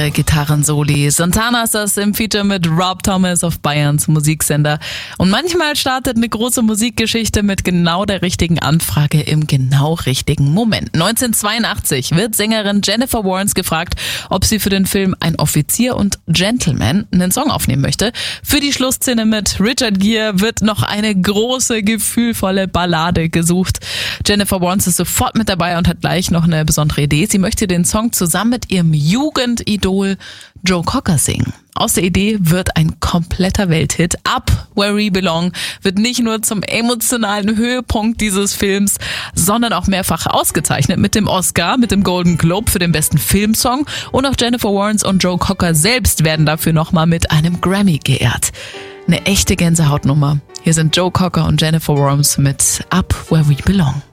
kraftvolle Gitarrensoli. Santana ist das im Feature mit Rob Thomas auf Bayerns Musiksender. Und manchmal startet eine große Musikgeschichte mit genau der richtigen Anfrage im genau richtigen Moment. 1982 wird Sängerin Jennifer Warnes gefragt, ob sie für den Film Ein Offizier und Gentleman einen Song aufnehmen möchte. Für die Schlussszene mit Richard Gere wird noch eine große, gefühlvolle Ballade gesucht. Jennifer Warnes ist sofort mit dabei und hat gleich noch eine besondere Idee. Sie möchte den Song zusammen mit ihrem Jugendidol Joe Cocker singen. Aus der Idee wird ein kompletter Welthit. Up Where We Belong wird nicht nur zum emotionalen Höhepunkt dieses Films, sondern auch mehrfach ausgezeichnet mit dem Oscar, mit dem Golden Globe für den besten Filmsong, und auch Jennifer Warnes und Joe Cocker selbst werden dafür nochmal mit einem Grammy geehrt. Eine echte Gänsehautnummer. Hier sind Joe Cocker und Jennifer Warnes mit Up Where We Belong.